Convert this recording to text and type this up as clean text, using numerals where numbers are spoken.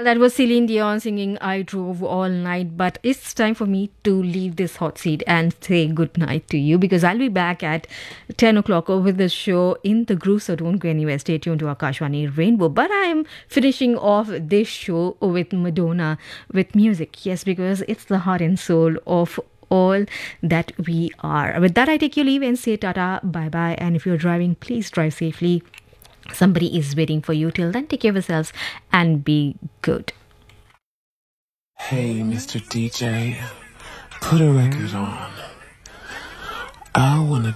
That was Celine Dion singing I Drove All Night, but it's time for me to leave this hot seat and say good night to you because I'll be back at 10 o'clock with the show In the Groove, so don't go anywhere. Stay tuned to Akashwani Rainbow. But I am finishing off this show with Madonna with music. Yes, because it's the heart and soul of all that we are. With that, I take your leave and say tata, bye bye. And if you're driving, please drive safely. Somebody is waiting for you. Till then, take care of yourselves and be good. Hey, Mr. DJ, put a record on. I wanna